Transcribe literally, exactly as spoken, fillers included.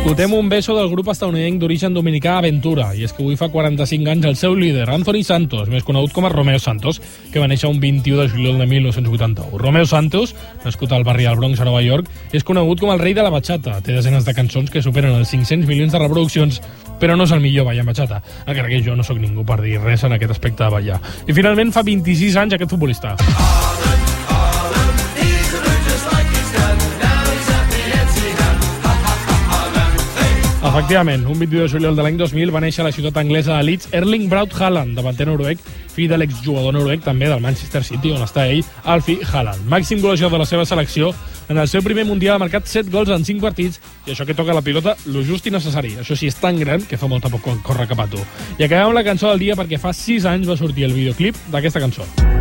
Escoltem un beso del grup estadounidenc d'origen dominicà Aventura, i és que avui fa quaranta-cinc anys el seu líder, Anthony Santos, més conegut com a Romeo Santos, que va néixer un vint-i-u de juliol de mil nou-cents vuitanta-u. Romeo Santos, nascut al barri del Bronx a Nova York, és conegut com el rei de la bachata. Té desenes de cançons que superen els cinc-cents milions de reproduccions, però no és el millor ballant bachata, encara que jo no sóc ningú per dir res en aquest aspecte de ballar. I finalment fa vint-i-sis anys aquest futbolista. Efectivament, un vint-i-u de juliol de l'any dos mil va néixer a la ciutat anglesa de Leeds Erling Braut Haaland, davanter noruec, fill de l'exjugador noruec també del Manchester City, on està ell, Alfie Haaland. Màxim golejador de la seva selecció, en el seu primer mundial ha marcat set gols en cinc partits, i això que toca la pilota, lo just i necessari. Això sí, és tan gran que fa molta por quan corre cap a tu. I acabem amb la cançó del dia perquè fa sis anys va sortir el videoclip d'aquesta cançó.